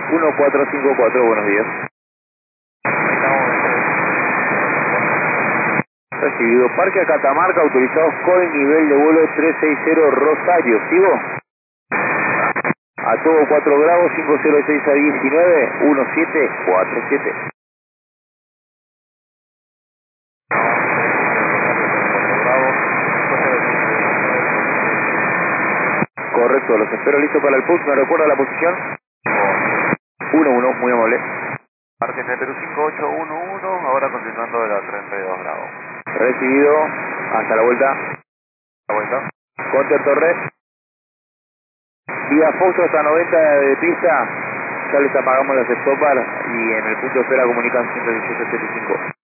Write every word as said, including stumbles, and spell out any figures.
uno cuatro cinco cuatro, buenos días. Recibido. Parque a Catamarca, autorizados con nivel de vuelo trescientos sesenta Rosario. ¿Sigo? A todo cuatro grados, cinco cero seis a diecinueve, uno siete cuatro siete. Correcto, los espero listo para el pulso. ¿Me recuerda la posición? uno uno, muy amable. Parque de Perú cinco ocho uno uno, ahora continuando de la treinta y dos grados. Recibido, hasta la vuelta. ¿La vuelta? Conter Torres. Vía Fox hasta noventa de pista. Ya les apagamos las stopper y en el punto de espera comunican ciento diecisiete setenta y cinco.